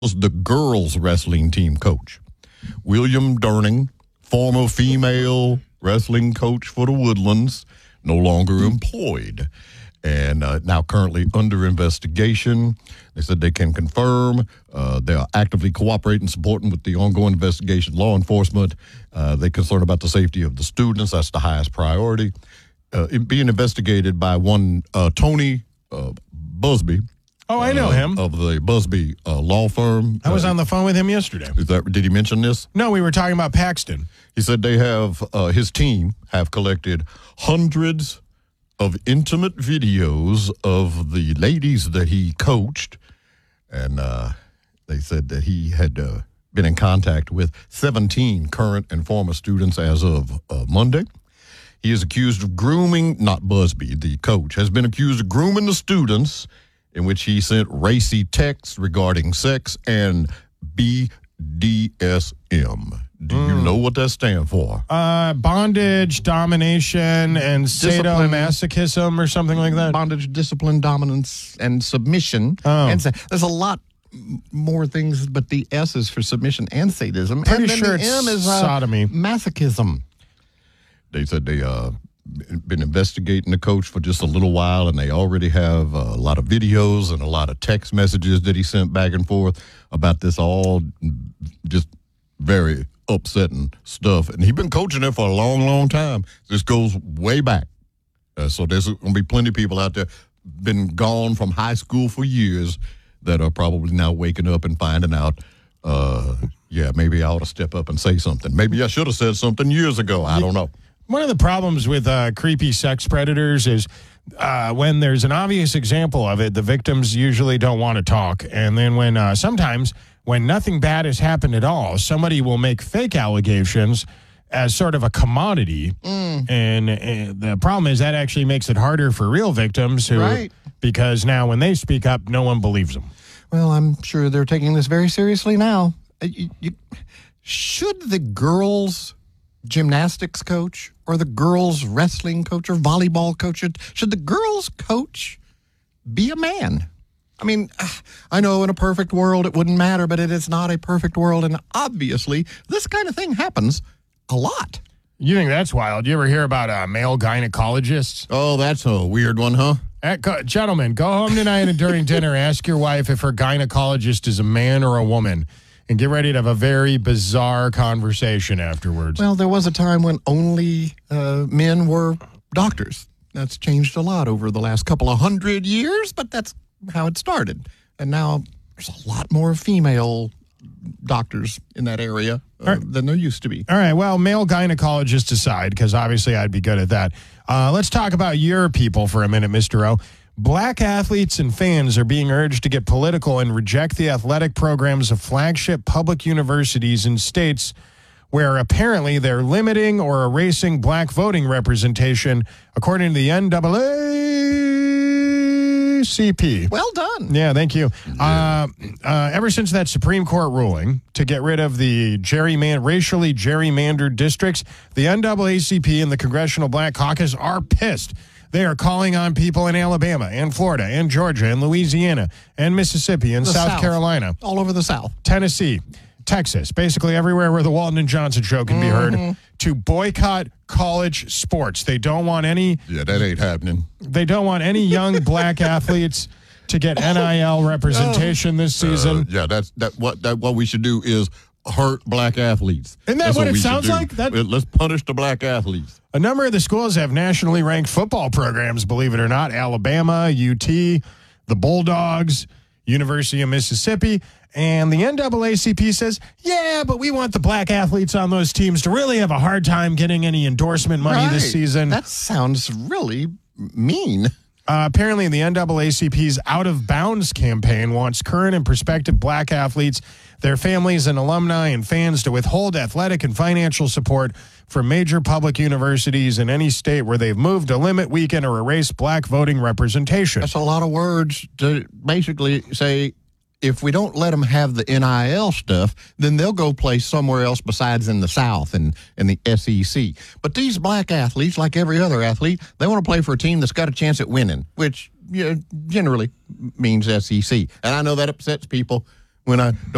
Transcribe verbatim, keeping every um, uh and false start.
was the girls wrestling team coach. William Durning, former female wrestling coach for the Woodlands, no longer employed and uh, now currently under investigation. They said they can confirm uh, they are actively cooperating, supporting with the ongoing investigation. Law enforcement, uh, they're concerned about the safety of the students. That's the highest priority. Uh, it being investigated by one uh, Tony uh, Busby. Oh, I know uh, him. Of the Busby uh, law firm. I was uh, on the phone with him yesterday. Is that, did he mention this? No, we were talking about Paxton. He said they have, uh, his team have collected hundreds of intimate videos of the ladies that he coached. And uh, they said that he had uh, been in contact with seventeen current and former students as of uh, Monday. He is accused of grooming, not Busby, the coach, has been accused of grooming the students, in which he sent racy texts regarding sex and B D S M. Do you Mm. know what that stands for? Uh, bondage, domination, and Discipline. sadomasochism or something like that. Bondage, discipline, dominance, and submission. Oh. And sa- there's a lot m- more things, but the S is for submission and sadism. Pretty and then sure the it's M is uh, sodomy. masochism. They said they uh been investigating the coach for just a little while, and they already have a lot of videos and a lot of text messages that he sent back and forth about this, all just very upsetting stuff. And he's been coaching there for a long, long time. This goes way back. Uh, so there's going to be plenty of people out there been gone from high school for years that are probably now waking up and finding out, uh, yeah, maybe I ought to step up and say something. Maybe I should have said something years ago. I don't know. One of the problems with uh, creepy sex predators is uh, when there's an obvious example of it, the victims usually don't want to talk. And then when uh, sometimes when nothing bad has happened at all, somebody will make fake allegations as sort of a commodity. Mm. And, and the problem is that actually makes it harder for real victims who, Right. because now when they speak up, no one believes them. Well, I'm sure they're taking this very seriously now. Uh, you, you, should the girls' gymnastics coach or the girls' wrestling coach or volleyball coach, should the girls' coach be a man? I mean, I know in a perfect world it wouldn't matter, but it is not a perfect world, and obviously this kind of thing happens a lot. You think that's wild? You ever hear about uh, male gynecologists? Oh, that's a weird one, huh? Uh, go, gentlemen, go home tonight and during dinner, ask your wife if her gynecologist is a man or a woman, and get ready to have a very bizarre conversation afterwards. Well, there was a time when only uh, men were doctors. That's changed a lot over the last couple of hundred years, but that's how it started. And now there's a lot more female doctors in that area uh, right. than there used to be. All right, well, male gynecologists aside, because obviously I'd be good at that. Uh, let's talk about your people for a minute, Mister O. Black athletes and fans are being urged to get political and reject the athletic programs of flagship public universities in states where apparently they're limiting or erasing black voting representation, according to the N double A C P. Well done. Yeah, thank you. Uh, uh, ever since that Supreme Court ruling to get rid of the gerryman- racially gerrymandered districts, the N double A C P and the Congressional Black Caucus are pissed. They are calling on people in Alabama and Florida and Georgia and Louisiana and Mississippi and The South South. Carolina, All over the South. Tennessee, Texas, basically everywhere where the Walton and Johnson show can be heard, to boycott college sports. They don't want any Yeah, that ain't happening. they don't want any young black athletes to get N I L representation this season. Uh, yeah, that's that. What that what we should do is hurt black athletes. Isn't that That's what it we should sounds do. like? That- Let's punish the black athletes. A number of the schools have nationally ranked football programs, believe it or not. Alabama, U T, the Bulldogs, University of Mississippi. And the N double A C P says, yeah, but we want the black athletes on those teams to really have a hard time getting any endorsement money this Right. season. That sounds really mean. Uh, apparently, the N double A C P's Out of Bounds campaign wants current and prospective black athletes, their families and alumni and fans to withhold athletic and financial support from major public universities in any state where they've moved to limit, weaken, or erase black voting representation. That's a lot of words to basically say, if we don't let them have the N I L stuff, then they'll go play somewhere else besides in the South and in the S E C. But these black athletes, like every other athlete, they want to play for a team that's got a chance at winning, which you know, generally means S E C. And I know that upsets people when I don't